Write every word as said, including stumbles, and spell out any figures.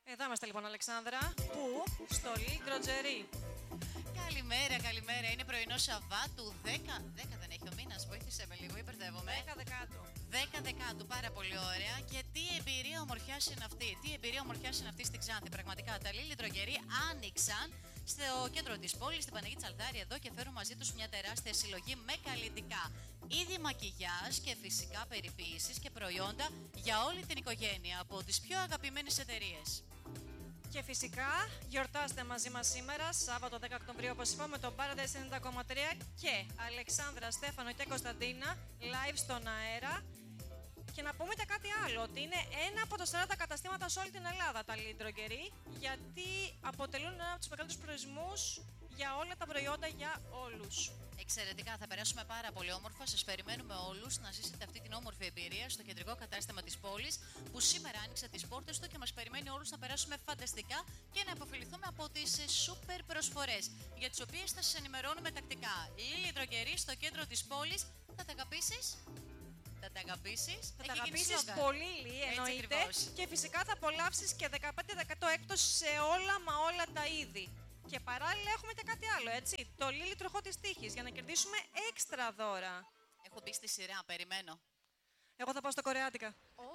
Εδώ είμαστε λοιπόν, Αλεξάνδρα. Πού? Στο Λιτροτζερί. Καλημέρα, καλημέρα. Είναι πρωινό Σαββάτου. δέκα, δέκα δεν έχει ο μήνας. Βοήθησε με λίγο, υπερδεύομαι. δέκα Δεκάτου. δέκα Δεκάτου, πάρα πολύ ωραία. Και τι εμπειρία ομορφιάς είναι αυτή. Τι εμπειρία ομορφιάς είναι αυτή στη Ξάνθη. Πραγματικά τα Λιτροτζερί άνοιξαν στο κέντρο της πόλης, στην Παναγία Τσαλδάρη, εδώ και φέρουν μαζί τους μια τεράστια συλλογή με καλλιτικά είδη μακιγιάζ και φυσικά περιποίησεις και προϊόντα για όλη την οικογένεια από τις πιο αγαπημένες εταιρείες. Και φυσικά γιορτάστε μαζί μας σήμερα, Σάββατο δέκα Οκτωβρίου, όπως είπαμε, το Paradise ενενήντα κόμμα τρία και Αλεξάνδρα, Στέφανο και Κωνσταντίνα live στον αέρα. Και να πούμε και κάτι άλλο, ότι είναι ένα από τα σαράντα καταστήματα σε όλη την Ελλάδα τα Λιτροτζερί, γιατί αποτελούν ένα από τους μεγαλύτερους προορισμούς για όλα τα προϊόντα για όλους. Εξαιρετικά, θα περάσουμε πάρα πολύ όμορφα. Σας περιμένουμε όλους να ζήσετε αυτή την όμορφη εμπειρία στο κεντρικό κατάστημα της πόλης, που σήμερα άνοιξε τις πόρτες του και μας περιμένει όλους να περάσουμε φανταστικά και να αποφεληθούμε από τις σούπερ προσφορές, για τις οποίες θα σας ενημερώνουμε τακτικά. Λιτροτζερί στο κέντρο της πόλης. Θα τα αγαπήσεις? Θα τα αγαπήσεις? Θα τα αγαπήσεις πολύ, Λί, εννοείται. Και φυσικά θα απολαύσεις και δεκαπέντε τοις εκατό έκπτωση σε όλα μα όλα τα είδη. Και παράλληλα έχουμε και κάτι άλλο, έτσι. Το Λίλι τροχό της τύχης για να κερδίσουμε έξτρα δώρα. Έχω μπει στη σειρά, περιμένω. Εγώ θα πάω στο κορεάτικα.